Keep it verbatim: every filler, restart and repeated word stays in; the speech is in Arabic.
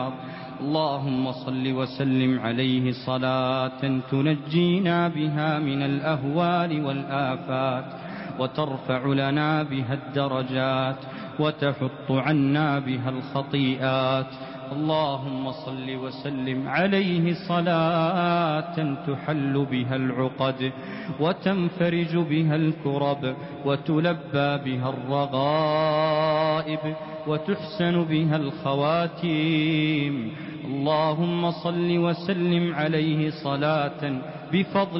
اللهم صل وسلم عليه صلاة تنجينا بها من الأهوال والآفات وترفع لنا بها الدرجات وتحط عنا بها الخطيئات. اللهم صل وسلم عليه صلاة تحل بها العقد وتنفرج بها الكرب وتلبى بها الرغائب وتحسن بها الخواتيم. اللهم صل وسلم عليه صلاة بفضل